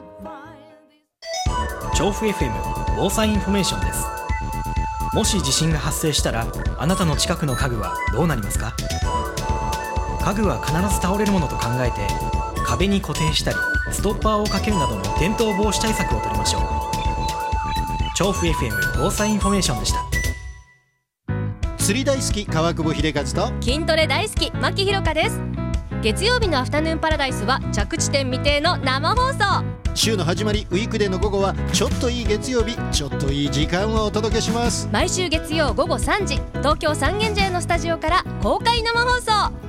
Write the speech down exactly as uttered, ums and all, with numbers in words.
調布 エフエム 防災インフォメーションです。もし地震が発生したら、あなたの近くの家具はどうなりますか？家具は必ず倒れるものと考えて、壁に固定したりストッパーをかけるなどの転倒防止対策を取りましょう。調布 エフエム 防災インフォメーションでした。 釣り大好き川久保秀和と筋トレ大好き牧ひろかです。月曜日のアフタヌーンパラダイスは着地点未定の生放送。 週の始まりウィークデーの午後はちょっといい月曜日、ちょっといい時間をお届けします。 毎週月曜午後さんじ、東京三軒茶屋のスタジオから公開生放送。